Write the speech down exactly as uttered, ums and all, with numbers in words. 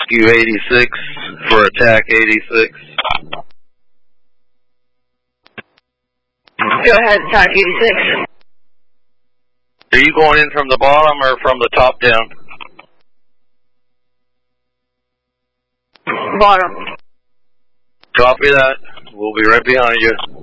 Rescue eighty-six for attack eighty-six. Go ahead, attack eighty-six. Are you going in from the bottom or from the top down? Bottom. Copy that. We'll be right behind you.